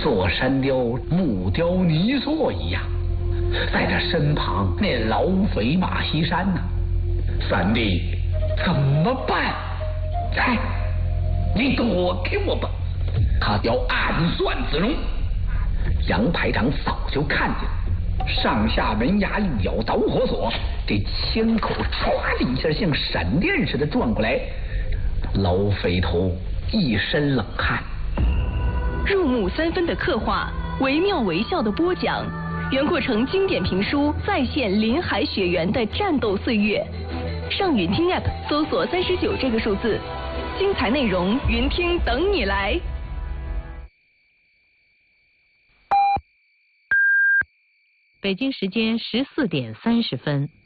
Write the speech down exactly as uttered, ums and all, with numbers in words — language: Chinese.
座山雕木雕泥塑一样，在他身旁那老匪马锡山呢、啊？三弟，怎么办？哎，你躲开我吧，他要暗算子荣。杨排长早就看见了，上下门牙一咬导火索，这枪口唰的一下像闪电似的转过来，老匪头一身冷汗。 入木三分的刻画，惟妙惟肖的播讲，袁阔成经典评书再现林海雪原的战斗岁月。上云听 App 搜索三十九这个数字，精彩内容云听等你来。 北京时间十四点三十分。